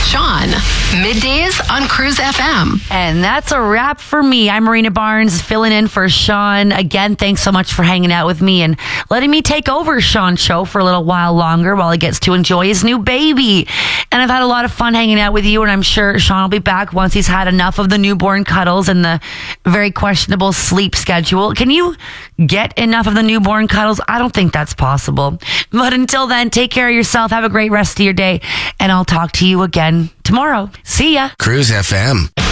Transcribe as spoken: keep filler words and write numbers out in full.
Sean. Middays on Cruise F M. And that's a wrap for me. I'm Marina Barnes, filling in for Sean. Again, thanks so much for hanging out with me and letting me take over Sean's show for a little while longer while he gets to enjoy his new baby. And I've had a lot of fun hanging out with you, and I'm sure Sean will be back once he's had enough of the newborn cuddles and the very questionable sleep schedule. Can you get enough of the newborn cuddles? I don't think that's possible. But until then, take care of yourself. Have a great rest of your day, and I'll talk to you again tomorrow. See ya. Cruise F M.